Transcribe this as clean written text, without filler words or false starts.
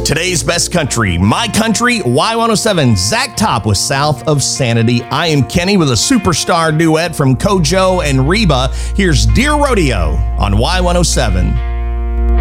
Today's best country, My Country, Y107, Zach Top with South of Sanity. I am Kenny with a superstar duet from Kojo and Reba. Here's Deer Rodeo on Y107.